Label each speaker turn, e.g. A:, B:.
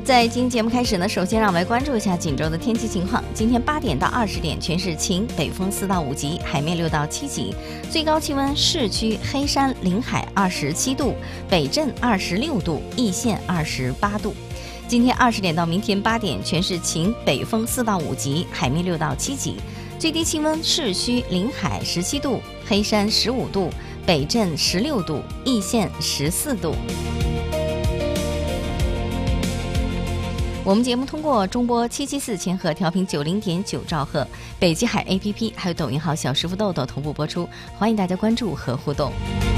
A: 在今天节目开始呢，首先让我们来关注一下锦州的天气情况。今天8点到20点全是晴，北风4到5级，海面6到7级，最高气温市区黑山临海27度，北镇26度，易县28度。今天20点到明天8点全是晴，北风4到5级，海面6到7级，最低气温市区临海17度，黑山15度，北镇16度，易县14度。我们节目通过中波774千赫调频90.9兆赫、北极海 APP 还有抖音号小师傅豆豆同步播出，欢迎大家关注和互动。